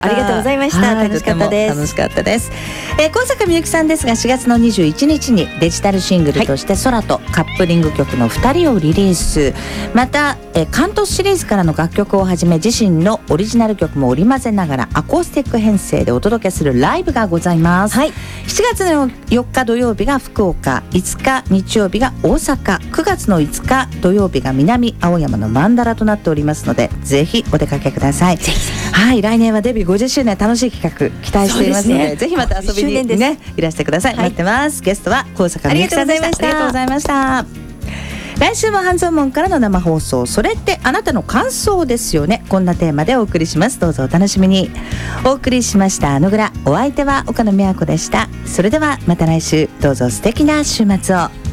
ありがとうございました。楽しかったです。 楽しかったです。高坂みゆきさんですが、4月の21日にデジタルシングルとして空とカップリング曲の2人をリリース。またカントシリーズからの楽曲をはじめ、自身のオリジナル曲も織り交ぜながらアコースティック編成でお届けするライブがございます。7月の4日土曜日が福岡、5日日曜日が大阪、9月の5日土曜日が南青山のマンダラとなっておりますので、ぜひお出かけください。はい、来年はデビュー50周年、楽しい企画期待していますので、ぜひまた遊びにねいらしてください。待ってます。ゲストは高坂みゆきさんでした。ありがとうございました。来週も半蔵門からの生放送、それってあなたの感想ですよね。こんなテーマでお送りします。どうぞお楽しみに。お送りしましたあのぐら、お相手は岡野美和子でした。それではまた来週、どうぞ素敵な週末を。